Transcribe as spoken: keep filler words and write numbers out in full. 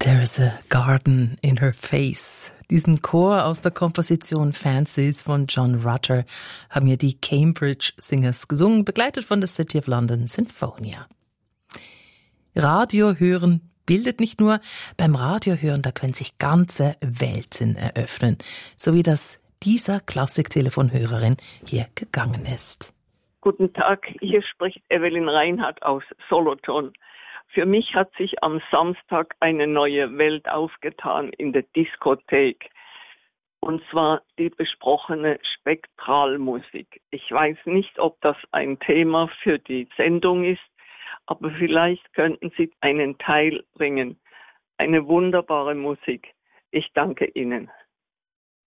There's a garden in her face. Diesen Chor aus der Komposition Fancies von John Rutter haben ja die Cambridge Singers gesungen, begleitet von der City of London Sinfonia. Radio hören bildet nicht nur. Beim Radio hören, da können sich ganze Welten eröffnen. So wie das dieser Klassik-Telefonhörerin hier gegangen ist. Guten Tag, hier spricht Evelyn Reinhardt aus Solothurn. Für mich hat sich am Samstag eine neue Welt aufgetan in der Diskothek. Und zwar die besprochene Spektralmusik. Ich weiß nicht, ob das ein Thema für die Sendung ist, aber vielleicht könnten Sie einen Teil bringen. Eine wunderbare Musik. Ich danke Ihnen.